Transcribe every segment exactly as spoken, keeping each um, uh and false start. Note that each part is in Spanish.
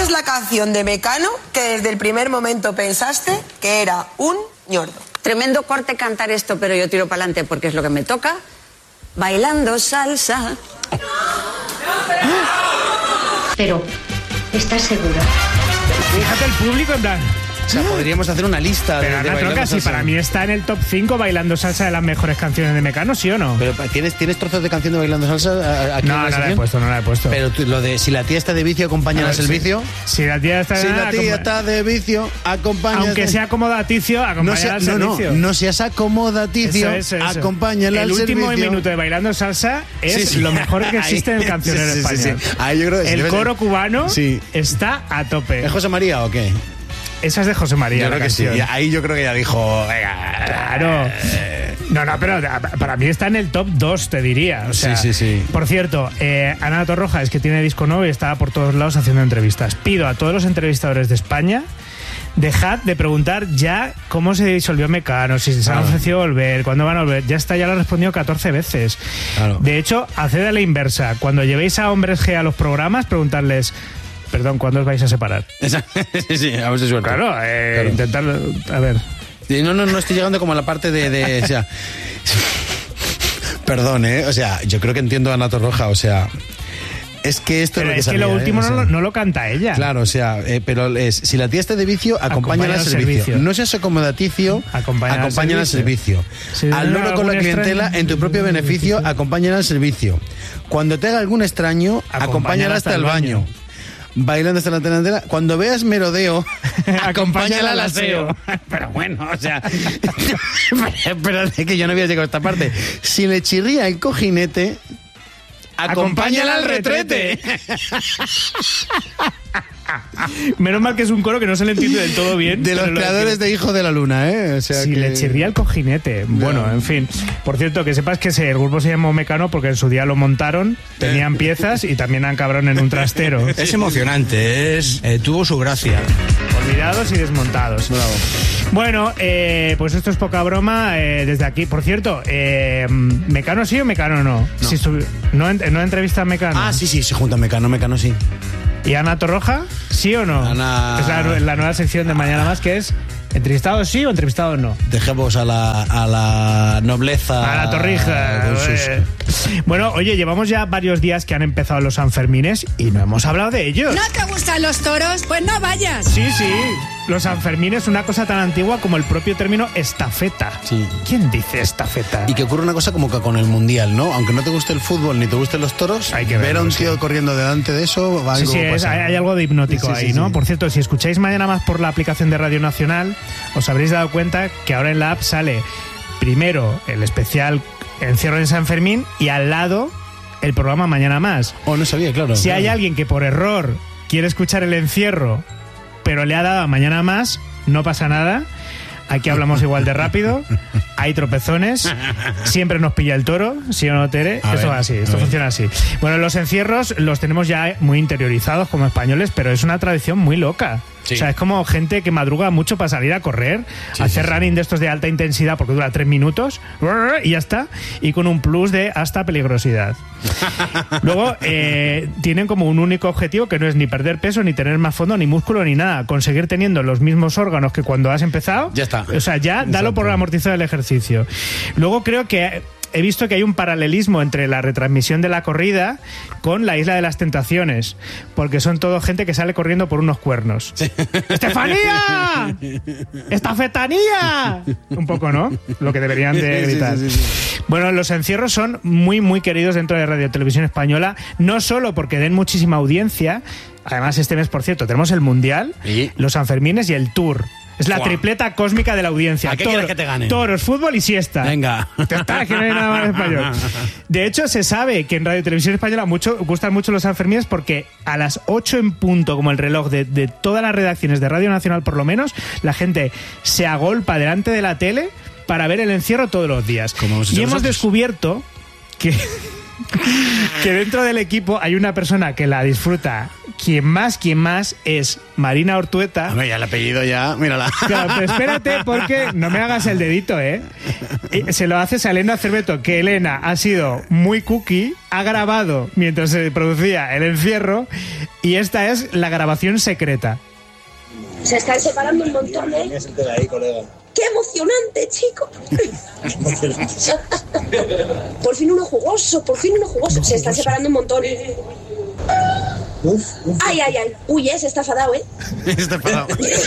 es la canción de Mecano que desde el primer momento pensaste que era un ñordo? Tremendo corte cantar esto, pero yo tiro para adelante porque es lo que me toca. Bailando salsa. Pero, ¿estás segura? Fíjate el público en plan... O sea, podríamos hacer una lista Pero de, de Ana bailando Troca, si salsa. para mí está en el top cinco bailando salsa de las mejores canciones de Mecano, ¿sí o no? Pero ¿tienes, ¿tienes trozos de canción de bailando salsa aquí No, en no la sección? he puesto, no la he puesto. Pero tú, lo de si la tía está de vicio, acompaña al sí. servicio. Si la tía está... Si la tía como- está de vicio, acompaña. Aunque sea acomodaticio, no, acompañar sea, al no, no, servicio. no seas acomodaticio, Eso, eso, eso. acompáñala al El último servicio. minuto de Bailando Salsa es Sí, sí. lo mejor que existe en el Ahí- cancionero sí, sí, sí, español. sí. Ahí yo creo que sí, El debe ser- coro cubano Sí. está a tope. ¿Es José María o qué? Esa es de José María, Yo la creo que sí. canción. Y ahí yo creo que ya dijo, venga. Claro. No, no, pero para mí está en el top dos, te diría. O sea, Sí, sí, sí. Por cierto, eh, Ana Torroja es que tiene disco nuevo y está por todos lados haciendo entrevistas. Pido a todos los entrevistadores de España, dejad de preguntar ya cómo se disolvió Mecano, si se han Claro. ofrecido volver, cuándo van a volver. Ya está, ya lo he respondido catorce veces. Claro. De hecho, haced a la inversa. Cuando llevéis a Hombres G a los programas, preguntarles... Perdón, ¿cuándo os vais a separar? sí, sí, a ver si suerte. Claro, eh, Claro. intentarlo... A ver... Sí, No, no, no estoy llegando como a la parte de... de o sea, perdón, ¿eh? O sea, yo creo que entiendo a Ana Torroja, o sea... Es que esto Pero es lo que es que sabía, lo ¿eh? último O sea, no, lo, no lo canta ella. Claro, o sea, eh, pero es, si la tía está de vicio, acompáñala al servicio. No seas acomodaticio, Acompáñala al acompáñala al servicio. Si Al loro con la algún clientela, extraño- en tu propio beneficio, acompáñala al servicio. Cuando te haga algún extraño, acompáñala hasta el baño. Bailando hasta la delantera. Cuando veas merodeo, acompáñala al aseo. Pero bueno, o sea... Espérate que yo no había llegado a esta parte. Si le chirría el cojinete... Acompáñala al retrete. Menos mal que es un coro que no se le entiende del todo bien. De los pero lo creadores de Hijo de la Luna, ¿eh? O sea Si que... le chirría el cojinete. Bueno, en fin. Por cierto, que sepas que ese, el grupo se llamó Mecano porque en su día lo montaron, tenían piezas y también han cabrón en un trastero. Es emocionante, es eh, tuvo su gracia. Olvidados y desmontados. Bravo. Bueno, eh, pues esto es poca broma eh, desde aquí. Por cierto, eh, ¿Mecano sí o Mecano no? No. Si estu- ¿no, en- ¿No entrevista a Mecano? Ah, sí, sí, se junta Mecano, Mecano, sí. ¿Y Ana Torroja? ¿Sí o no? Ana- Es la, la nueva sección de Mañana Más que es ¿entrevistados sí o entrevistados no? Dejemos a la, a la nobleza... A la torrija. con sus- eh. Bueno, oye, llevamos ya varios días que han empezado los Sanfermines y no hemos hablado de ellos. ¿No te gustan los toros? Pues no vayas. Sí, sí. Los Sanfermines, una cosa tan antigua como el propio término estafeta. Sí. ¿Quién dice estafeta? Y que ocurre una cosa como que con el Mundial, ¿no? Aunque no te guste el fútbol ni te gusten los toros, Hay que ver a un verlo, tío corriendo delante de eso va Sí, algo sí, es- pasa. hay, hay algo de hipnótico Sí, sí, ahí, sí, ¿no? sí. Por cierto, si escucháis Mañana Más por la aplicación de Radio Nacional, os habréis dado cuenta que ahora en la app sale primero el especial Encierro en San Fermín y al lado el programa Mañana Más. Oh, no sabía, claro. Si claro. hay alguien que por error quiere escuchar el encierro, pero le ha dado a Mañana Más, no pasa nada. Aquí hablamos igual de rápido. Hay tropezones. Siempre nos pilla el toro, ¿sí o no, Tere? A Esto ver, va así, a esto ver. funciona así. Bueno, los encierros los tenemos ya muy interiorizados como españoles, pero es una tradición muy loca. Sí. O sea, es como gente que madruga mucho para salir a correr, Sí, hacer sí, sí. running de estos de alta intensidad porque dura tres minutos y ya está. Y con un plus de hasta peligrosidad. Luego eh, tienen como un único objetivo que no es ni perder peso, ni tener más fondo, ni músculo, ni nada. Conseguir teniendo los mismos órganos que cuando has empezado. Ya está. O sea, ya dalo por amortizado el ejercicio. Luego creo que he visto que hay un paralelismo entre la retransmisión de la corrida con la Isla de las Tentaciones, porque son todo gente que sale corriendo por unos cuernos. ¡Estefanía! ¡Estafetanía! Un poco, ¿no? Lo que deberían de Sí, sí, gritar. sí, sí, sí. Bueno, los encierros son muy, muy queridos dentro de Radio Televisión Española, no solo porque den muchísima audiencia, además este mes, por cierto, tenemos el Mundial, ¿Y? los Sanfermines y el Tour. Es la ¡Fua! tripleta cósmica de la audiencia. ¿A qué quieres que te ganen? Toros, fútbol y siesta. Venga. Ya está, que no hay nada más en español. De hecho, se sabe que en Radio Televisión Española mucho, gustan mucho los Sanfermines porque a las ocho en punto, como el reloj de, de todas las redacciones de Radio Nacional por lo menos, la gente se agolpa delante de la tele para ver el encierro todos los días. Como hemos Y hecho hemos nosotros. descubierto que... que dentro del equipo hay una persona que la disfruta. Quien más, quien más es Marina Ortueta. Hombre, ya el apellido ya, mírala. Claro, pero espérate porque no me hagas el dedito, ¿eh? Se lo haces a Elena Cerveto, que Elena ha sido muy cookie, ha grabado mientras se producía el encierro y esta es la grabación secreta. Se están separando un montón, ¿eh? ¡Qué emocionante, chico! Por fin uno jugoso, por fin uno jugoso. Se están separando un montón. Uf, uf, ay, ay, ay. Uy, ese está enfadado, ¿eh? Está enfadado.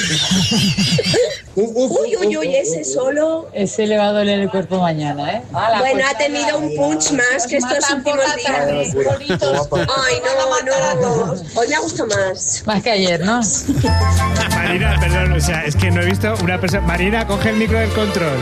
Uy, uy, uy, ese solo. Ese le va a doler el cuerpo mañana, ¿eh? Ala, bueno, pues ha tenido un punch más que estos últimos días. Ay, no, no. Hoy me gusta más. Más que ayer, ¿no? Marina, perdón, o sea, es que no he visto una persona... Marina, coge el micro del control.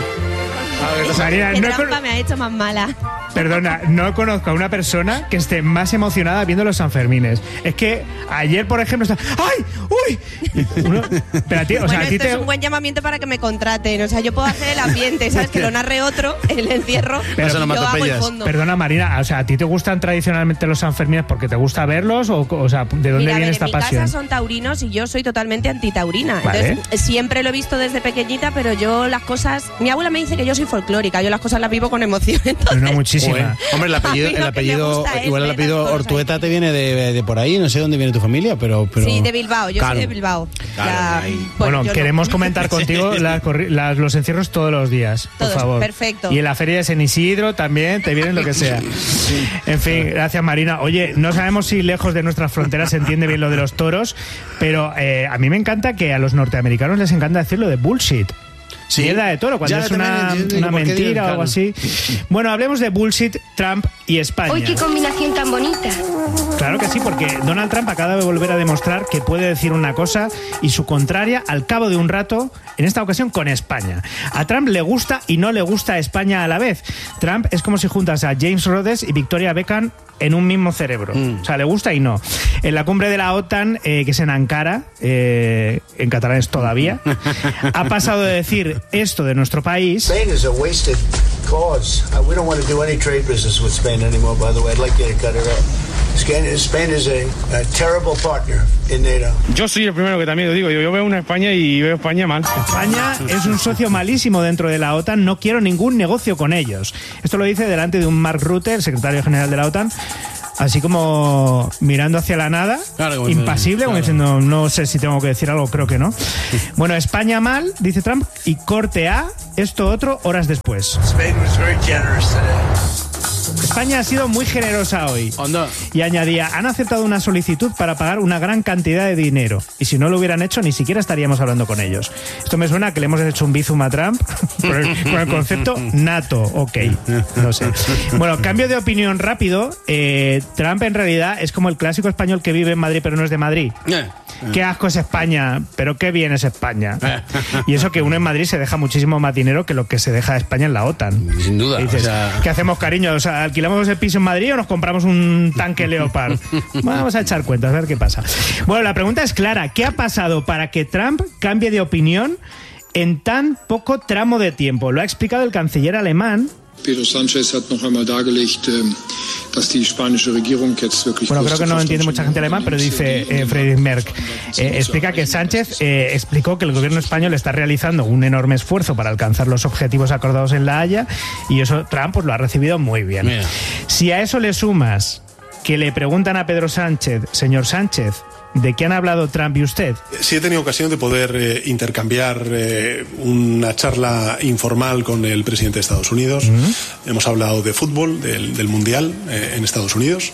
Marina, Qué no trampa con... me ha hecho más mala. Perdona, no conozco a una persona que esté más emocionada viendo los Sanfermines. Es que ayer, por ejemplo, está... ¡Ay! ¡Uy! Uno... Pero a ti, o sea, bueno, a ti esto te... es un buen llamamiento para que me contraten. O sea, yo puedo hacer el ambiente, ¿sabes? Que lo narre otro, el encierro, Pero y yo hago el fondo. Perdona, Marina, o sea, ¿a ti te gustan tradicionalmente los Sanfermines porque te gusta verlos? O, o sea, ¿de dónde Mira, viene a ver, esta en pasión? mi casa son taurinos y yo soy totalmente antitaurina. Vale. Entonces, siempre lo he visto desde pequeñita, pero yo las cosas... Mi abuela me dice que yo soy folclórica, yo las cosas las vivo con emoción. Entonces, no, muchísima. Joder. Hombre, el apellido, el apellido igual el apellido Ortueta te viene de, de por ahí, no sé dónde viene tu familia, pero... pero... Sí, de Bilbao, yo claro. soy de Bilbao. Claro, ya, bueno, bueno queremos no. comentar contigo las, las, los encierros todos los días, por Todos, favor. perfecto. Y en la feria de San Isidro también te vienen lo que sea. En fin, gracias, Marina. Oye, no sabemos si lejos de nuestras fronteras se entiende bien lo de los toros, pero eh, a mí me encanta que a los norteamericanos les encanta decir lo de bullshit. Sí. Mierda de toro, cuando Ya, es una, también, una ¿por qué mentira digo, o algo así. Bueno, hablemos de bullshit, Trump y España. ¡Uy, qué combinación tan bonita! Claro que sí, porque Donald Trump acaba de volver a demostrar que puede decir una cosa y su contraria al cabo de un rato, en esta ocasión con España. A Trump le gusta y no le gusta España a la vez. Trump es como si juntas a James Rhodes y Victoria Beckham en un mismo cerebro. Mm. O sea, le gusta y no. En la cumbre de la OTAN, eh, que es en Ankara, eh, en catalán es todavía, ha pasado de decir esto de nuestro país... Spain is a wasted cause. Uh, we don't want to do any trade business with Spain anymore, by the way. I'd like you to cut it out. Spain is a, a terrible partner in NATO. Yo soy el primero que también lo digo. Yo, yo veo una España y veo España mal. España es un socio malísimo dentro de la OTAN. No quiero ningún negocio con ellos. Esto lo dice delante de un Mark Rutte, el secretario general de la OTAN, así como mirando hacia la nada, claro, impasible, como claro. diciendo, no sé si tengo que decir algo, creo que no. Bueno, España mal, dice Trump, y corte A, esto otro, horas después. Spain was very generous today. España ha sido muy generosa hoy. Onda. Y añadía, han aceptado una solicitud para pagar una gran cantidad de dinero. Y si no lo hubieran hecho, ni siquiera estaríamos hablando con ellos. Esto me suena a que le hemos hecho un bizum a Trump con el, con el concepto NATO. Ok, no sé. Bueno, cambio de opinión rápido. Eh, Trump en realidad es como el clásico español que vive en Madrid pero no es de Madrid. Qué asco es España, pero qué bien es España. Y eso que uno en Madrid se deja muchísimo más dinero que lo que se deja España en la OTAN. Sin duda. Dices, o sea... ¿qué hacemos, cariño? O sea, ¿alquilamos el piso en Madrid o nos compramos un tanque Leopard? Bueno, vamos a echar cuentas, a ver qué pasa. Bueno, la pregunta es clara. ¿Qué ha pasado para que Trump cambie de opinión en tan poco tramo de tiempo? Lo ha explicado el canciller alemán. Pedro Sánchez hat noch einmal dargelegt, dass die spanische Regierung jetzt wirklich... Bueno, creo que no entiende mucha gente alemán, pero dice eh, Friedrich Merz. Eh, explica que Sánchez eh, explicó que el gobierno español está realizando un enorme esfuerzo para alcanzar los objetivos acordados en La Haya y eso Trump pues, lo ha recibido muy bien. Mira. Si a eso le sumas que le preguntan a Pedro Sánchez, señor Sánchez, ¿de qué han hablado Trump y usted? Sí, he tenido ocasión de poder eh, intercambiar eh, una charla informal con el presidente de Estados Unidos. Uh-huh. Hemos hablado de fútbol, del, del Mundial eh, en Estados Unidos.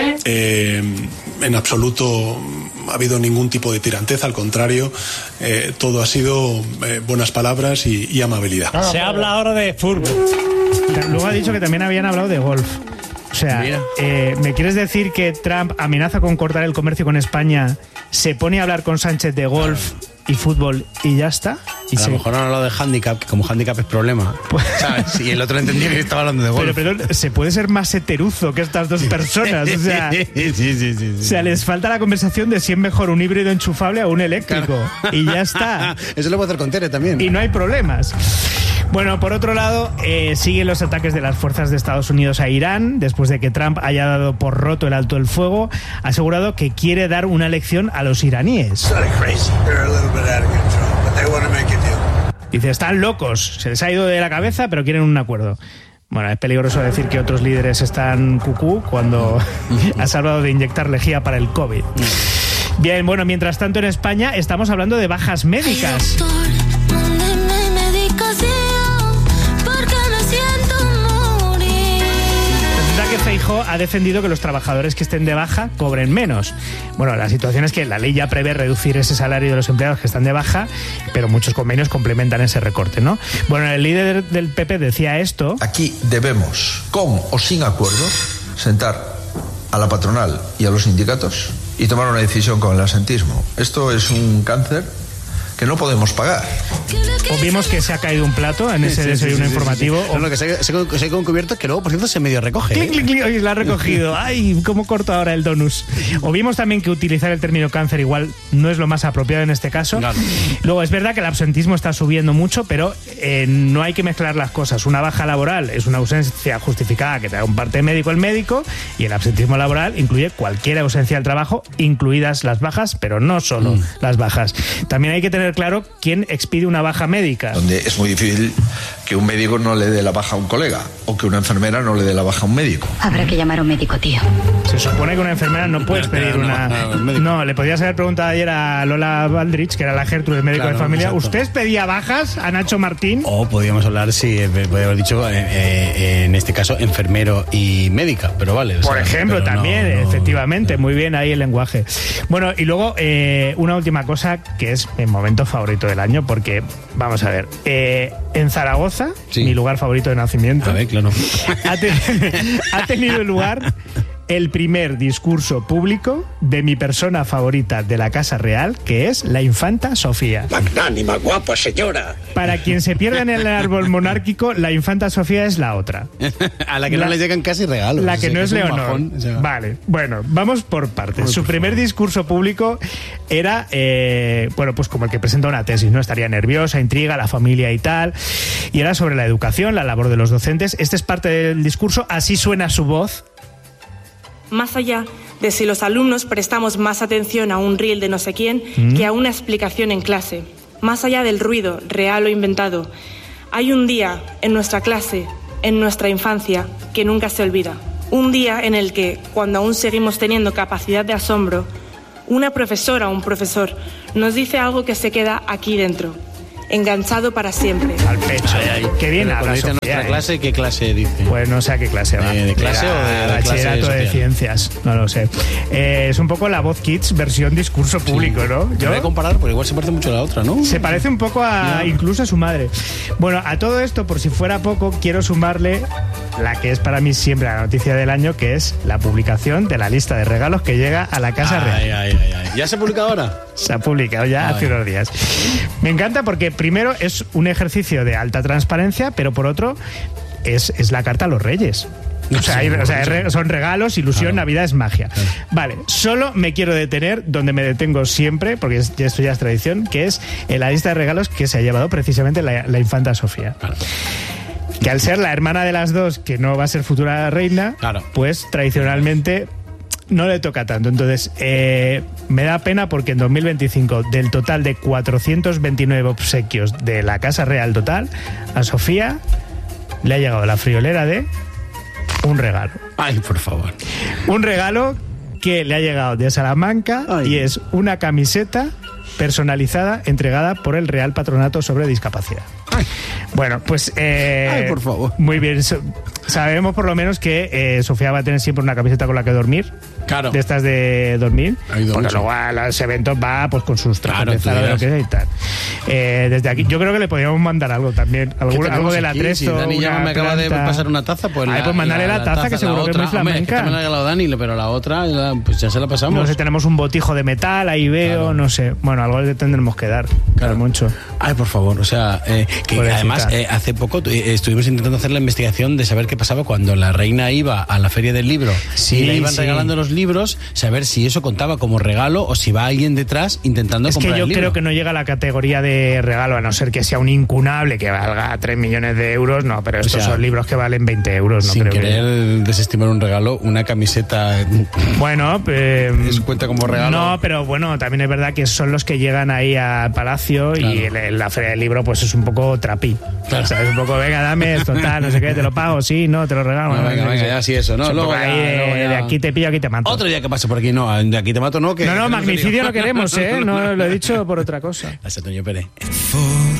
Eh, en absoluto ha habido ningún tipo de tiranteza, al contrario, eh, todo ha sido eh, buenas palabras y, y amabilidad. Se habla ahora de fútbol. Luego ha dicho que también habían hablado de golf. O sea, eh, ¿me quieres decir que Trump amenaza con cortar el comercio con España, se pone a hablar con Sánchez de golf y fútbol y ya está? Y a se... lo mejor no lo de handicap, que como handicap es problema. Pues... ¿sabes? Y el otro entendía que estaba hablando de golf. Pero, pero se puede ser más heteruzo que estas dos personas. O sea, sí, sí, sí, sí, sí. O sea, les falta la conversación de si es mejor un híbrido enchufable o un eléctrico. Claro. Y ya está. Eso lo puedo hacer con Tere también. Y no hay problemas. Bueno, por otro lado, eh, siguen los ataques de las fuerzas de Estados Unidos a Irán, después de que Trump haya dado por roto el alto el fuego, ha asegurado que quiere dar una lección a los iraníes. Dice, están locos, se les ha ido de la cabeza, pero quieren un acuerdo. Bueno, es peligroso decir que otros líderes están cucú cuando has hablado de inyectar lejía para el COVID. Bien, bueno, mientras tanto en España estamos hablando de bajas médicas. Que Feijóo ha defendido que los trabajadores que estén de baja cobren menos. Bueno, la situación es que la ley ya prevé reducir ese salario de los empleados que están de baja, pero muchos convenios complementan ese recorte, ¿no? Bueno, el líder del P P decía esto. Aquí debemos, con o sin acuerdo, sentar a la patronal y a los sindicatos y tomar una decisión con el asentismo. Esto es un cáncer que no podemos pagar. O vimos que se ha caído un plato en ese sí, desayuno sí, sí, informativo. Sí, sí, sí. No, no, que se, se, se ha concubierto, que luego, por cierto, se medio recoge. Clic, ¿eh? clic, clic, oye, la ha recogido. Ay, cómo corto ahora el donus. O vimos también que utilizar el término cáncer igual no es lo más apropiado en este caso. Claro. Luego, es verdad que el absentismo está subiendo mucho, pero eh, no hay que mezclar las cosas. Una baja laboral es una ausencia justificada que te da un parte médico el médico, y el absentismo laboral incluye cualquier ausencia del trabajo, incluidas las bajas, pero no solo mm. las bajas. También hay que tener claro quién expide una baja médica. Donde es muy difícil que un médico no le dé la baja a un colega o que una enfermera no le dé la baja a un médico. Habrá que llamar a un médico, tío. Se supone que una enfermera no puedes pedir no, una... No, no, no, le podías haber preguntado ayer a Lola Baldrich, que era la Gertrude, médico claro, de familia. Exacto. ¿Usted pedía bajas a Nacho Martín? O podríamos hablar, sí, podría haber dicho, eh, eh, en este caso, enfermero y médica, pero vale. Por sea, ejemplo, también, no, no, efectivamente, no. Muy bien ahí el lenguaje. Bueno, y luego eh, una última cosa que es mi momento favorito del año, porque, vamos a ver, eh, en Zaragoza, sí. mi lugar favorito de nacimiento, a ver, claro. ha, te, ha tenido lugar el primer discurso público de mi persona favorita de la Casa Real, que es la infanta Sofía. Magnánima, guapa señora. Para quien se pierda en el árbol monárquico, la infanta Sofía es la otra. A la que la, no le llegan casi regalos. La que no es, es Leonor. Bajón, o sea. Vale, bueno, vamos por partes. Uy, Su por primer favor. discurso público era, eh, bueno, pues como el que presenta una tesis, ¿no? Estaría nerviosa, intriga, la familia y tal. Y era sobre la educación, la labor de los docentes. Este es parte del discurso, así suena su voz. Más allá de si los alumnos prestamos más atención a un reel de no sé quién ¿Mm? que a una explicación en clase, más allá del ruido, real o inventado, hay un día en nuestra clase, en nuestra infancia, que nunca se olvida. Un día en el que, cuando aún seguimos teniendo capacidad de asombro, una profesora o un profesor nos dice algo que se queda aquí dentro, enganchado para siempre. Al pecho. Ay, ay. Qué bien habla Sofía, nuestra ¿eh? clase, ¿qué clase dice? Pues no sé a qué clase va. ¿De, de clase o de, de bachillerato clase de, de ciencias? No lo sé. Eh, es un poco la Voz Kids versión discurso público, sí. ¿no? Yo voy a comparar, porque igual se parece mucho a la otra, ¿no? Se parece un poco a no. incluso a su madre. Bueno, a todo esto, por si fuera poco, quiero sumarle la que es para mí siempre la noticia del año, que es la publicación de la lista de regalos que llega a la Casa ay, Real. Ay, ay, ay. ¿Ya se ha publicado ahora? Se ha publicado ya ay. hace unos días. Me encanta porque primero es un ejercicio de alta transparencia, pero por otro es, es la carta a los Reyes. O sea, hay, o sea re, son regalos, ilusión, claro. Navidad es magia. Claro. Vale, solo me quiero detener donde me detengo siempre, porque es, esto ya es tradición, que es en la lista de regalos que se ha llevado precisamente la, la infanta Sofía. Claro. Que al ser la hermana de las dos, que no va a ser futura reina, claro. pues tradicionalmente no le toca tanto. Entonces, eh, me da pena porque en dos mil veinticinco, del total de cuatrocientos veintinueve obsequios de la Casa Real total, a Sofía le ha llegado la friolera de un regalo. Ay, por favor. Un regalo que le ha llegado de Salamanca. Ay. Y es una camiseta personalizada entregada por el Real Patronato sobre Discapacidad. Ay. Bueno, pues... Eh, Ay, por favor. Muy bien. Sabemos por lo menos que eh, Sofía va a tener siempre una camiseta con la que dormir. Claro. de estas de dormir. Ha ido Porque mucho. luego a los eventos va pues con sus trajes Claro, de tú Zara, de lo dirás. que sea y tal. Eh, desde aquí, yo creo que le podríamos mandar algo también. Algo, ¿Qué algo tenemos de la aquí? tres Si Dani ya me acaba de pasar una taza, pues Ay, la- pues mandarle la, la taza, que seguro la que es otra. muy flamenca. Hombre, es que también la ha regalado Dani, pero la otra, la- pues ya se la pasamos. No sé, tenemos un botijo de metal, ahí veo, Claro. no sé. Bueno, algo le tendremos que dar. Claro. mucho. Ay, por favor, o sea, eh, que Pobrecita. además eh, hace poco eh, estuvimos intentando hacer la investigación de saber qué pasaba cuando la reina iba a la feria del libro Sí, y le iban sí. regalando los libros, saber si eso contaba como regalo o si va alguien detrás intentando Es que comprar yo el libro. creo que no llega a la categoría de regalo, a no ser que sea un incunable que valga tres millones de euros, no, pero estos O sea, son libros que valen veinte euros, no sin creo que- querer desestimar un regalo, una camiseta Bueno, eh, ¿eso cuenta como regalo? no, pero bueno, también es verdad que son los que llegan ahí al palacio y Claro. el- la feria del libro pues es un poco trapí. Claro. ¿Sabes? Un poco, venga, dame esto, tal, no sé qué, te lo pago, sí, no, te lo regalo. Bueno, no, venga, no sé venga, qué. ya sí eso, ¿no? Es un Luego poco ya- ahí de, luego ya- de aquí te pillo, aquí te mato. Otro día que pase por aquí, no, de aquí te mato, no. Que No, no, tenemos que magnicidio ir. no queremos, ¿eh? No lo he dicho por otra cosa. Hasta Toño Pérez.